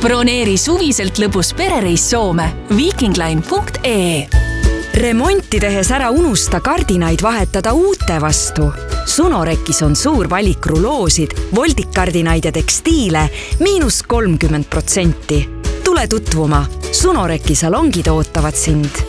Broneeri suviselt lõbus perereis Soome vikingline.ee. Remonti tehes ära unusta kardinaid vahetada uute vastu. Sunorekis on suur valik ruloosid, voldikkardinaid ja tekstiile –30%. Tule tutvuma. Sunoreki salongid ootavad sind.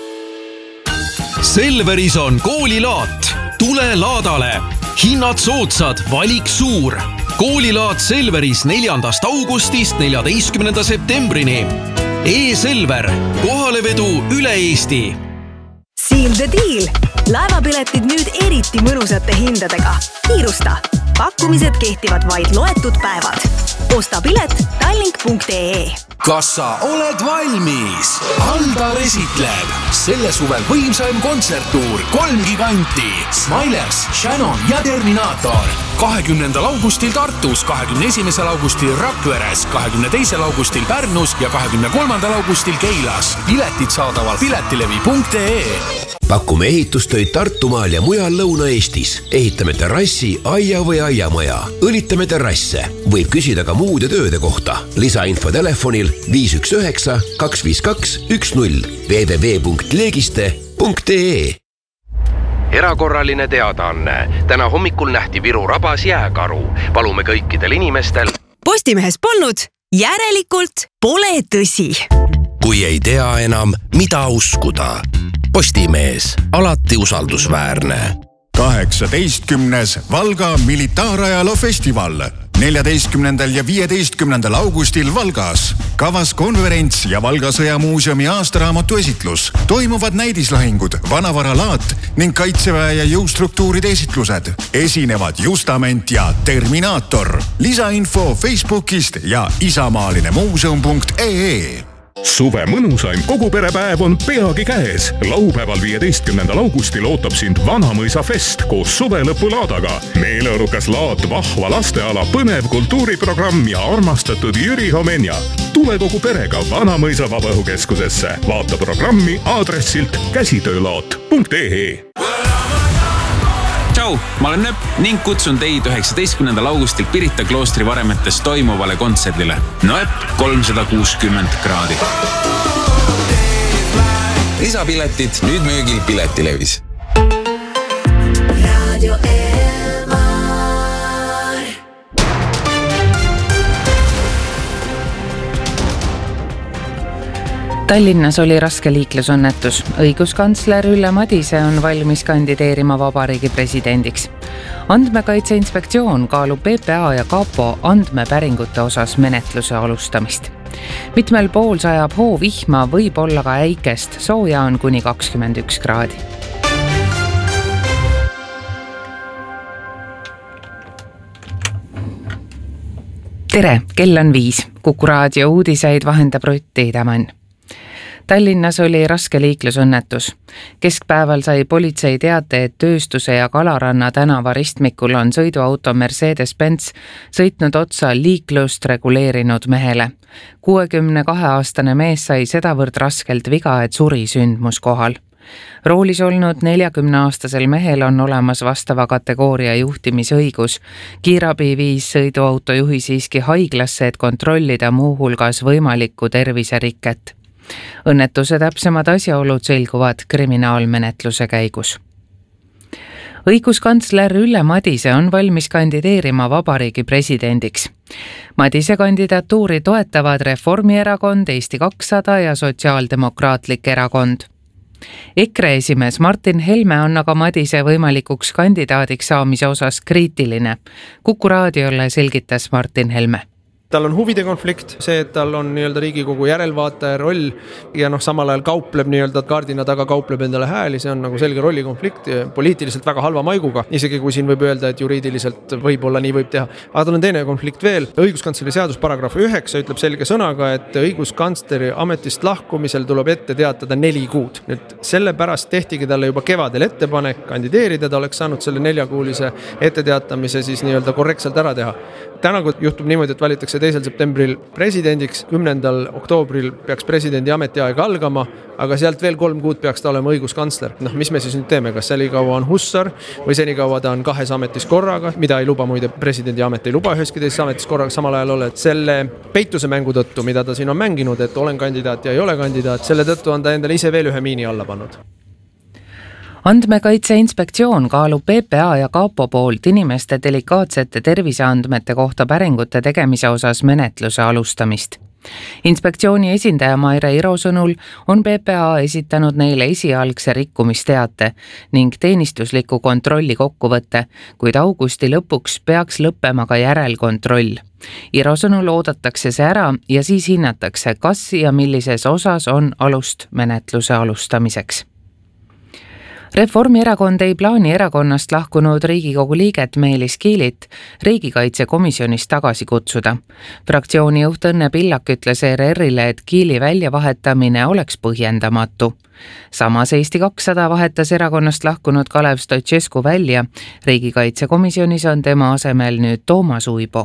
Selveris on koolilaat. Tule laadale. Hinnad soodsad, valik suur. Koolilaat Selveris 4. augustist 14. septembrini. E-Selver. Kohalevedu üle Eesti. Seal the deal! Laevapiletid nüüd eriti mõnusate hindadega. Kiirusta! Pakkumised kehtivad vaid loetud päevad. Osta pilet tallink.ee. Kas sa oled valmis? Aldar esitleb selle suvel võimsaim kontserttuur 3 giganti Smilers, Shannon ja Terminator 20. augustil Tartus, 21. augustil Rakveres, 22. augustil Pärnus ja 23. augustil Keilas. Piletid saadaval piletilevi.ee. Pakume ehitustöid Tartumaal ja mujal Lõuna-Eestis. Ehitame terrassi, aia või aiamaja. Õlitame terrasse. Võib küsida ka muude tööde kohta. Lisainfo telefonil 519 252 10 www.legiste.ee. Erakorraline teadaanne. Täna hommikul nähti Viru rabas jääkaru. Palume kõikidel inimestel. Postimehes polnud, järelikult pole tõsi. Kui ei tea enam, mida uskuda. Postimees, alati usaldusväärne. 18. Valga militaarajaloo festival 14. ja 15. augustil Valgas. Kavas konverents ja Valga sõjamuuseumi aastaraamatu esitlus. Toimuvad näidislahingud, vanavaralaat ning kaitseväe ja jõustruktuuride esitlused. Esinevad Justament ja Terminator. Lisainfo Facebookist ja isamaaline-muuseum.ee. Suve mõnusaim koguperepäev on peagi käes. Laupäeval 15. augustil ootab sind Vanamõisa fest koos suvelõpulaadaga. Meeleolukas laat, vahva lasteala, põnev kultuuriprogramm ja armastatud Jüri Homenja. Tule kogu perega Vanamõisa vabaõhukeskusesse. Vaata programmi aadressilt käsitöölaat.ee. Tšau, ma olen Nöpp ning kutsun teid 19. augustil Pirita kloostri varemetes toimuvale kontserdile. Nöpp 360 kraadi. Lisapiletid nüüd müügil Piletilevis. Radio Tallinnas oli raske liiklusõnnetus. Õiguskantsler Ülle Madise on valmis kandideerima vabariigi presidendiks. Andmekaitse inspektsioon kaalub PPA ja Kapo andmepäringute osas menetluse alustamist. Mitmel pool sajab hoovihma, võib olla ka äikest, sooja on kuni 21 kraadi. Tere, kell on 5. Kuku raadio uudiseid vahendab Rutt Tiidemann. Tallinnas oli raske liiklusõnnetus. Keskpäeval sai politsei teate, et Tööstuse ja Kalaranna tänava ristmikul on sõiduauto Mercedes-Benz sõitnud otsa liiklust reguleerinud mehele. 62-aastane mees sai sedavõrd raskelt viga, et suri sündmuskohal. Roolis olnud 40-aastasel mehel on olemas vastava kategooria juhtimisõigus. Kiirabi viis sõiduauto juhi siiski haiglasse, et kontrollida muuhulgas võimalikku terviseriket. Õnnetuse täpsemad asjaolud selguvad kriminaalmenetluse käigus. Õiguskantsler Ülle Madise on valmis kandideerima vabariigi presidendiks. Madise kandidatuuri toetavad Reformierakond, Eesti 200 ja Sotsiaaldemokraatlik erakond. EKRE esimees Martin Helme on aga Madise võimalikuks kandidaadiks saamise osas kriitiline. Kuku raadiole selgitas Martin Helme. Tal on huvide konflikt, see, et tal on Riigikogu järelvaataja roll ja samal ajal kaupleb kaardina taga kaupleb endale hääli, see on selge rollikonflikt, poliitiliselt väga halva maiguga, isegi kui siin võib öelda, et juriidiliselt võib-olla nii võib teha. Aga tal on teine konflikt veel. Õiguskantsleri seadus paragrahv 9 ütleb selge sõnaga, et õiguskantsleri ametist lahkumisel tuleb ette teatada 4 kuud. Nüüd sellepärast tehtigi talle juba kevadel ettepanek kandideerida, ta oleks saanud selle 4-kuulise etteteatamise siis korrektselt ära teha. Täna juhtub niimoodi, et valitakse 2. septembril presidendiks, 10. oktoobril peaks presidendi ametiaeg algama, aga sealt veel 3 kuud peaks ta olema õiguskantsler. Mis me siis nüüd teeme, kas senikaua on Hussar või senikaua ta on 2 ametis korraga, mida ei luba muide presidendi amet, ei luba üheski teises ametis korraga samal ajal ole, et selle peituse mängu tõttu, mida ta siin on mänginud, et olen kandidaat ja ei ole kandidaat, selle tõttu on ta endale ise veel ühe miini alla pannud. Andmekaitse Inspektsioon kaalub PPA ja Kapo poolt inimeste delikaatsete terviseandmete kohta päringute tegemise osas menetluse alustamist. Inspektsiooni esindaja Maire Iro sõnul on PPA esitanud neile esialgse rikkumisteate ning teenistusliku kontrolli kokkuvõtte, kuid augusti lõpuks peaks lõppema ka järelkontroll. Iro sõnul oodatakse see ära ja siis hinnatakse, kas ja millises osas on alust menetluse alustamiseks. Reformierakond ei plaani erakonnast lahkunud Riigikogu liiget Meelis Kiilit riigikaitsekomisjonist tagasi kutsuda. Fraktsiooni juht Õnne Pillak ütles ERR-ile, et Kiili väljavahetamine oleks põhjendamatu. Samas Eesti 200 vahetas erakonnast lahkunud Kalev Stoicescu välja. Riigikaitsekomisjonis on tema asemel nüüd Toomas Uibo.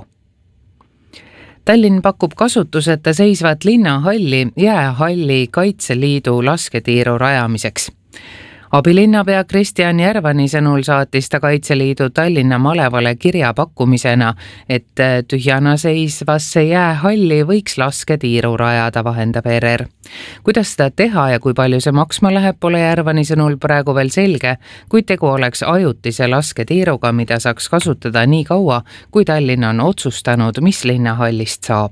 Tallinn pakub kasutuseta seisvat linnahalli Jäähalli Kaitseliidu lasketiiru rajamiseks. Abilinnapea Kristjan Järvani sõnul saatis ta Kaitseliidu Tallinna malevale kirja pakkumisena, et tühjana seisvasse jäähalli võiks lasketiiru rajada, vahendab ERR. Kuidas seda teha ja kui palju see maksma läheb, pole Järvani sõnul praegu veel selge, kuid tegu oleks ajutise lasketiiruga, mida saaks kasutada nii kaua, kui Tallinn on otsustanud, mis linnahallist saab.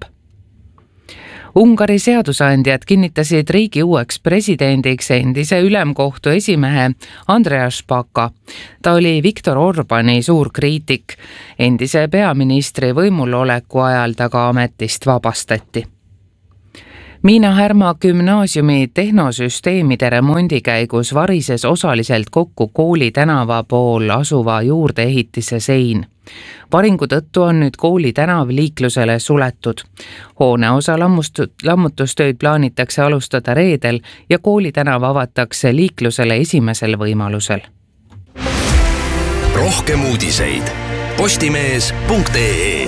Ungari seadusandjad kinnitasid riigi uueks presidendiks endise ülemkohtu esimehe Andreas Paka. Ta oli Viktor Orbani suur kriitik. Endise peaministri võimuloleku ajal ta ka ametist vabastati. Miina Härma gümnaasiumi tehnosüsteemide remondi käigus varises osaliselt kokku Kooli tänava pool asuva juurdeehitise sein. Varingu tõttu on nüüd Kooli tänav liiklusele suletud. Hooneosa lammutustööd plaanitakse alustada reedel ja Kooli tänav avatakse liiklusele esimesel võimalusel. Rohkem uudiseid postimees.ee.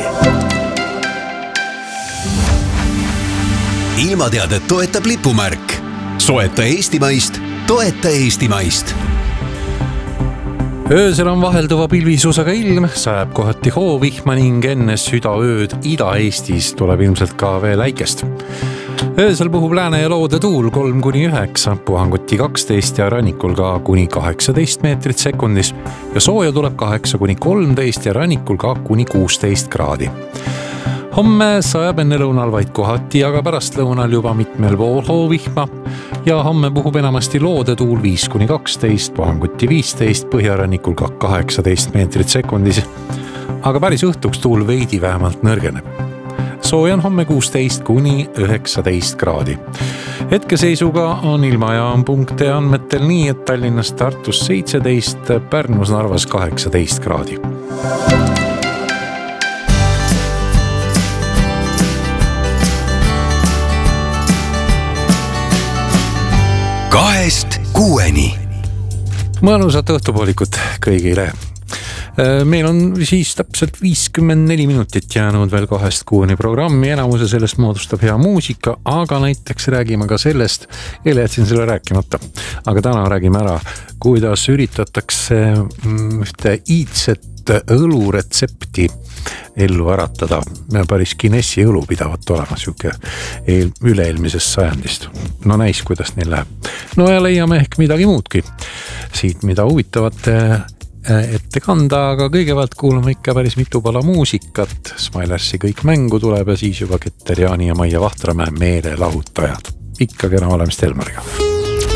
Ilmateadet toetab lipumärk. Soeta eestimaist, toeta eestimaist. Öösel on vahelduva pilvisuusega ilm, sajab kohati hoovihma ning enne südaööd Ida-Eestis tuleb ilmselt ka veel äikest. Öösel puhub lääne ja loode tuul 3-9, puhanguti 12 ja rannikul ka kuni 18 meetrit sekundis ja sooja tuleb 8-13 ja rannikul ka kuni 16 kraadi. Homme sajab enne lõunal vaid kohati, aga pärast lõunal juba mitmel pool hoovihma ja homme puhub enamasti loodetuul 5-12, puhanguti 15, põhjarannikul ka 18 meetrit sekundis, aga päris õhtuks tuul veidi vähemalt nõrgeneb. Sooja on homme 16-19 kraadi. Hetkeseisuga on ilmajaam.ee andmetel nii, et Tallinnas Tartus 17, Pärnus Narvas 18 kraadi. Kahest kuueni. Mõnusat õhtupoolikut kõigile. Meil on siis täpselt 54 minutit jäänud veel 2-6 programmi, enamuse sellest moodustab hea muusika, aga näiteks räägime ka sellest, eile jätsin selle rääkimata, aga täna räägime ära, kuidas üritatakse ühte iidset õluretsepti ellu äratada. Päris Guinessi õlu pidavat olema siuke üle-eelmisest sajandist. No näis, kuidas neil läheb. No ja leiame ehk midagi muudki siit, mida huvitavat ette kanda, aga kõigepealt kuulame ikka päris mitu pala muusikat. Smilersi Kõik mängu tuleb ja siis juba Keter Jaani ja Maia Vahtramäe Meelelahutajad. Ikka kena olemist Elmariga.